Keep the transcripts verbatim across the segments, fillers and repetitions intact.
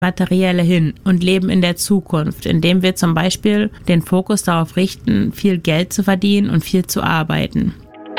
Materielle hin und leben in der Zukunft, indem wir zum Beispiel den Fokus darauf richten, viel Geld zu verdienen und viel zu arbeiten.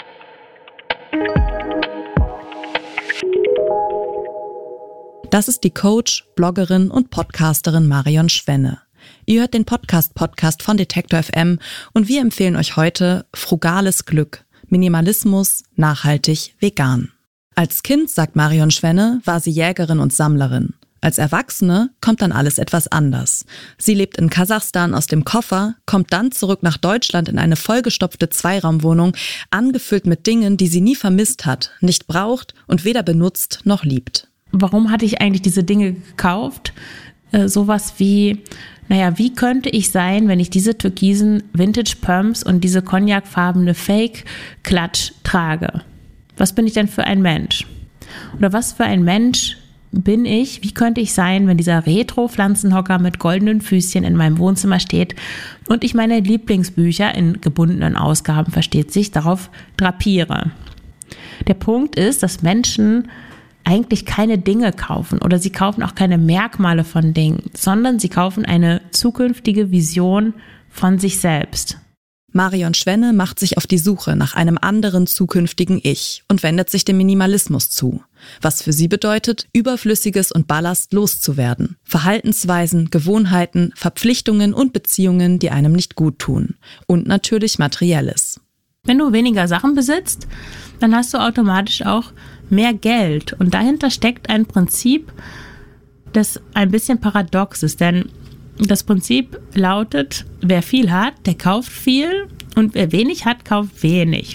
Das ist die Coach, Bloggerin und Podcasterin Marion Schwenne. Ihr hört den Podcast-Podcast von Detektor F M und wir empfehlen euch heute Frugales Glück, Minimalismus, nachhaltig, vegan. Als Kind, sagt Marion Schwenne, war sie Jägerin und Sammlerin. Als Erwachsene kommt dann alles etwas anders. Sie lebt in Kasachstan aus dem Koffer, kommt dann zurück nach Deutschland in eine vollgestopfte Zweiraumwohnung, angefüllt mit Dingen, die sie nie vermisst hat, nicht braucht und weder benutzt noch liebt. Warum hatte ich eigentlich diese Dinge gekauft? Äh, sowas wie, naja, wie könnte ich sein, wenn ich diese türkisen Vintage-Pumps und diese cognacfarbene Fake-Klatsch trage? Was bin ich denn für ein Mensch? Oder was für ein Mensch bin ich, wie könnte ich sein, wenn dieser Retro-Pflanzenhocker mit goldenen Füßchen in meinem Wohnzimmer steht und ich meine Lieblingsbücher in gebundenen Ausgaben, versteht sich, darauf drapiere. Der Punkt ist, dass Menschen eigentlich keine Dinge kaufen oder sie kaufen auch keine Merkmale von Dingen, sondern sie kaufen eine zukünftige Vision von sich selbst. Marion Schwenne macht sich auf die Suche nach einem anderen zukünftigen Ich und wendet sich dem Minimalismus zu. Was für sie bedeutet, Überflüssiges und Ballast loszuwerden. Verhaltensweisen, Gewohnheiten, Verpflichtungen und Beziehungen, die einem nicht gut tun. Und natürlich Materielles. Wenn du weniger Sachen besitzt, dann hast du automatisch auch mehr Geld. Und dahinter steckt ein Prinzip, das ein bisschen paradox ist, denn das Prinzip lautet, wer viel hat, der kauft viel und wer wenig hat, kauft wenig.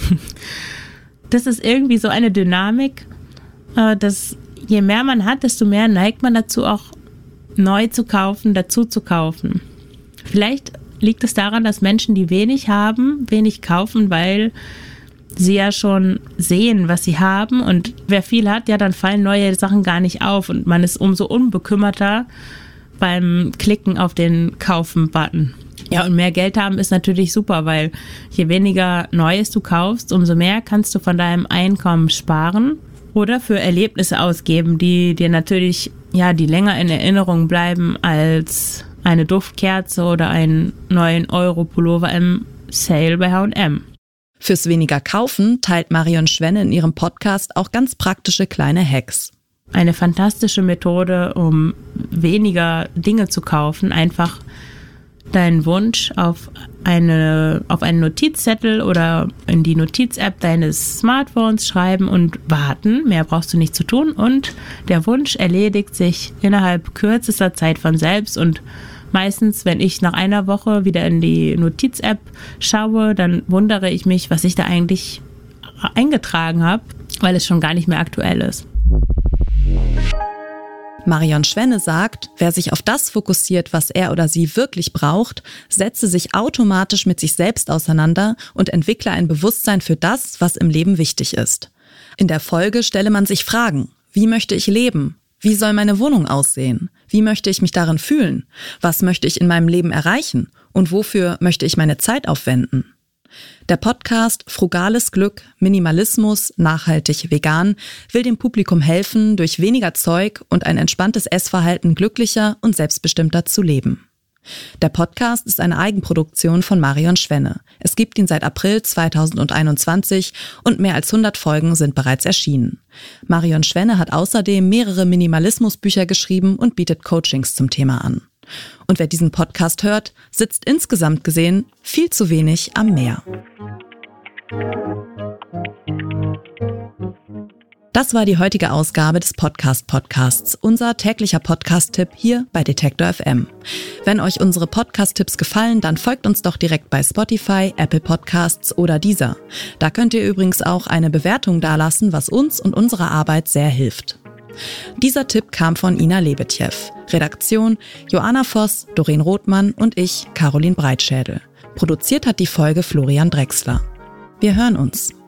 Das ist irgendwie so eine Dynamik, dass je mehr man hat, desto mehr neigt man dazu, auch neu zu kaufen, dazu zu kaufen. Vielleicht liegt es daran, dass Menschen, die wenig haben, wenig kaufen, weil sie ja schon sehen, was sie haben, und wer viel hat, ja, dann fallen neue Sachen gar nicht auf und man ist umso unbekümmerter beim Klicken auf den Kaufen-Button. Ja, und mehr Geld haben ist natürlich super, weil je weniger Neues du kaufst, umso mehr kannst du von deinem Einkommen sparen oder für Erlebnisse ausgeben, die dir natürlich, ja, die länger in Erinnerung bleiben als eine Duftkerze oder einen neuen Euro-Pullover im Sale bei H und M. Fürs weniger Kaufen teilt Marion Schwenne in ihrem Podcast auch ganz praktische kleine Hacks. Eine fantastische Methode, um weniger Dinge zu kaufen, einfach deinen Wunsch auf eine auf einen Notizzettel oder in die Notiz-App deines Smartphones schreiben und warten. Mehr brauchst du nicht zu tun und der Wunsch erledigt sich innerhalb kürzester Zeit von selbst. Und meistens, wenn ich nach einer Woche wieder in die Notiz-App schaue, dann wundere ich mich, was ich da eigentlich eingetragen habe, weil es schon gar nicht mehr aktuell ist. Marion Schwenne sagt, wer sich auf das fokussiert, was er oder sie wirklich braucht, setze sich automatisch mit sich selbst auseinander und entwickle ein Bewusstsein für das, was im Leben wichtig ist. In der Folge stelle man sich Fragen. Wie möchte ich leben? Wie soll meine Wohnung aussehen? Wie möchte ich mich darin fühlen? Was möchte ich in meinem Leben erreichen? Und wofür möchte ich meine Zeit aufwenden? Der Podcast Frugales Glück, Minimalismus, nachhaltig, vegan will dem Publikum helfen, durch weniger Zeug und ein entspanntes Essverhalten glücklicher und selbstbestimmter zu leben. Der Podcast ist eine Eigenproduktion von Marion Schwenne. Es gibt ihn seit April zweitausendeinundzwanzig und mehr als hundert Folgen sind bereits erschienen. Marion Schwenne hat außerdem mehrere Minimalismusbücher geschrieben und bietet Coachings zum Thema an. Und wer diesen Podcast hört, sitzt insgesamt gesehen viel zu wenig am Meer. Das war die heutige Ausgabe des Podcast-Podcasts, unser täglicher Podcast-Tipp hier bei Detektor F M. Wenn euch unsere Podcast-Tipps gefallen, dann folgt uns doch direkt bei Spotify, Apple Podcasts oder Deezer. Da könnt ihr übrigens auch eine Bewertung dalassen, was uns und unserer Arbeit sehr hilft. Dieser Tipp kam von Ina Lebetjew. Redaktion Joanna Voss, Doreen Rothmann und ich, Caroline Breitschädel. Produziert hat die Folge Florian Drexler. Wir hören uns.